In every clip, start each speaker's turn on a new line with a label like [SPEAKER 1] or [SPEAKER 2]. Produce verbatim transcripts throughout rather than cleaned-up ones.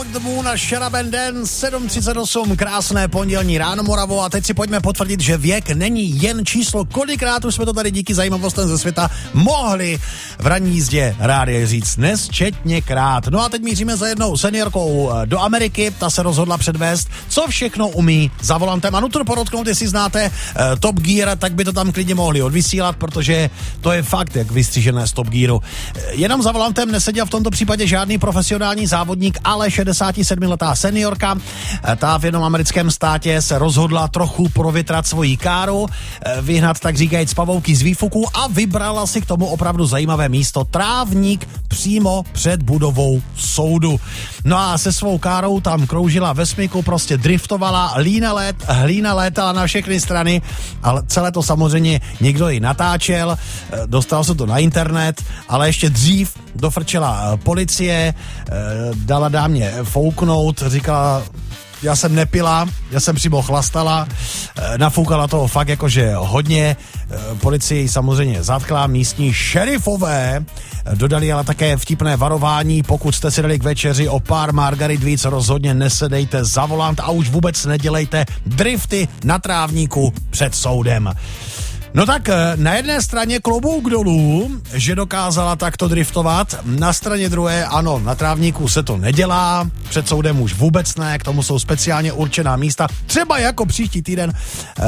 [SPEAKER 1] the Moon a Shut Up and Dance, sedm třicet osm, krásné pondělní ráno Moravo a teď si pojďme potvrdit, že věk není jen číslo, kolikrát už jsme to tady díky zajímavostem ze světa mohli v ranní jízdě rádia říct nesčetněkrát. No a teď míříme za jednou seniorkou do Ameriky, ta se rozhodla předvést, co všechno umí za volantem a nutno podotknout, jestli znáte uh, Top Gear, tak by to tam klidně mohli odvysílat, protože to je fakt, jak vystřížené z Top Gearu. Jenom za volantem neseděl v tomto případě žádný profesionální závodník, ale šedesátisedmiletá seniorka. Ta v jednom americkém státě se rozhodla trochu provětrat svoji káru, vyhnat tak říkajíc pavouky z výfuku a vybrala si k tomu opravdu zajímavé místo, trávník přímo před budovou soudu. No a se svou károu tam kroužila ve smyku, prostě driftovala, lína let, hlína létala na všechny strany, ale celé to samozřejmě někdo ji natáčel, dostal se to na internet, ale ještě dřív dofrčela policie, dala dámě fouknout, říkala, já jsem nepila, já jsem přímo chlastala, nafoukala toho fakt jakože hodně, policii samozřejmě zatkla, místní šerifové dodali ale také vtipné varování, pokud jste si dali k večeři o pár margarit víc, rozhodně nesedejte za volant a už vůbec nedělejte drifty na trávníku před soudem. No tak na jedné straně klobouk dolů, že dokázala takto driftovat, na straně druhé ano, na trávníku se to nedělá, před soudem už vůbec ne, k tomu jsou speciálně určená místa, třeba jako příští týden uh,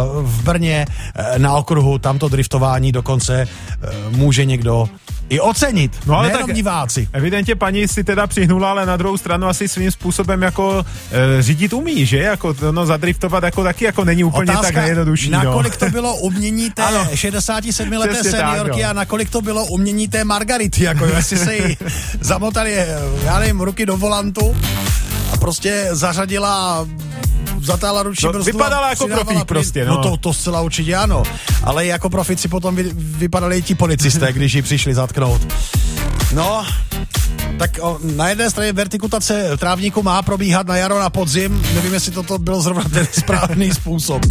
[SPEAKER 1] v Brně uh, na okruhu, tamto driftování dokonce uh, může někdo i ocenit, no ale nejenom tak diváci.
[SPEAKER 2] Evidentně paní si teda přihnula, ale na druhou stranu asi svým způsobem jako e, řídit umí, že? Jako, no zadriftovat jako taky jako není úplně otázka, tak nejjednodušší.
[SPEAKER 1] Nakolik no. to bylo umění té šedesátisedmileté seniorky tak, no. a nakolik to bylo umění té Margarity, jako jestli se jí zamotali, já nevím, ruky do volantu a prostě zařadila zatáhla ruční
[SPEAKER 2] no, brzdu. Vypadala jako profík prostě, no.
[SPEAKER 1] No to, to zcela určitě ano. Ale jako profici potom vy, vypadali i ti policisté, když ji přišli zatknout. No, tak o, na jedné straně vertikutace trávníku má probíhat na jaro, na podzim. Nevím, jestli toto byl zrovna ten správný způsob.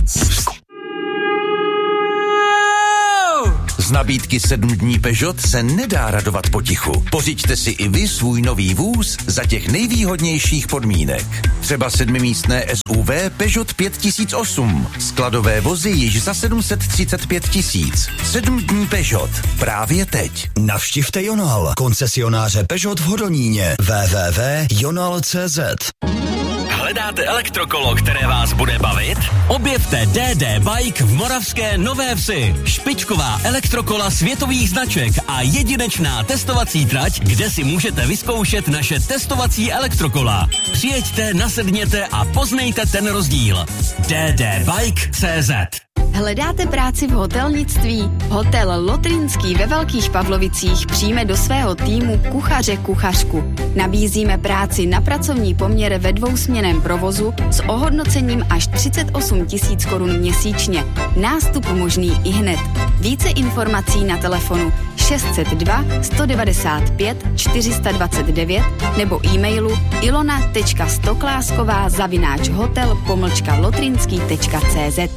[SPEAKER 3] Z nabídky sedm dní Peugeot se nedá radovat potichu. Pořiďte si i vy svůj nový vůz za těch nejvýhodnějších podmínek. Třeba sedmimístné S U V Peugeot pět tisíc osm. Skladové vozy již za sedm set třicet pět tisíc. sedm dní Peugeot. Právě teď.
[SPEAKER 4] Navštivte Jonal, koncesionáře Peugeot v Hodoníně. w w w tečka jonal tečka c z.
[SPEAKER 5] Hledáte elektrokolo, které vás bude bavit? Objevte D D Bike v Moravské Nové Vsi. Špičková elektrokola světových značek a jedinečná testovací trať, kde si můžete vyzkoušet naše testovací elektrokola. Přijeďte, nasedněte a poznejte ten rozdíl. D D Bike tečka c z.
[SPEAKER 6] Hledáte práci v hotelnictví? Hotel Lotrinský ve Velkých Pavlovicích přijme do svého týmu kuchaře kuchařku. Nabízíme práci na pracovní poměr ve dvousměnném provozu s ohodnocením až třicet osm tisíc korun měsíčně. Nástup možný i hned. Více informací na telefonu šest set dva sto devadesát pět čtyři sta dvacet devět nebo e-mailu ilona tečka stoklásková zavináč hotel pomlčka lotrinský tečka c z.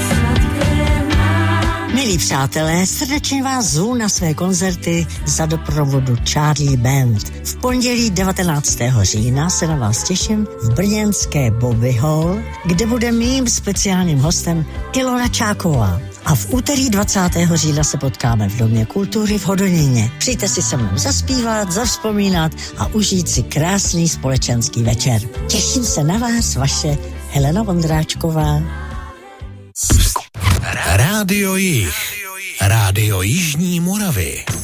[SPEAKER 7] Milí přátelé, srdečně vás zvu na své koncerty za doprovodu Charlie Band. V pondělí devatenáctého října se na vás těším v brněnské Bobby Hall, kde bude mým speciálním hostem Ilona Čáková. A v úterý dvacátého října se potkáme v Domě kultury v Hodoníně. Přijďte si se mnou zaspívat, zavzpomínat a užít si krásný společenský večer. Těším se na vás, vaše Helena Vondráčková.
[SPEAKER 4] Rádio Jih. Rádio Jižní Moravy.